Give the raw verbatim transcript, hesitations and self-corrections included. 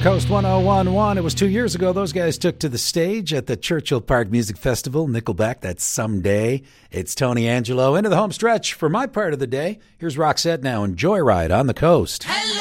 Coast one oh one point one. It was two years ago. Those guys took to the stage at the Churchill Park Music Festival. Nickelback, that's Someday. It's Tony Angelo into the home stretch for my part of the day. Here's Roxette now and Joyride on the Coast. Hello.